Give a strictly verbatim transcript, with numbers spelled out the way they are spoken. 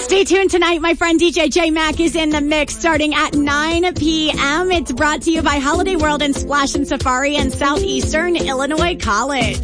Stay tuned tonight. My friend D J J Mac is in the mix starting at nine p.m. It's brought to you by Holiday World and Splash and Safari and Southeastern Illinois College.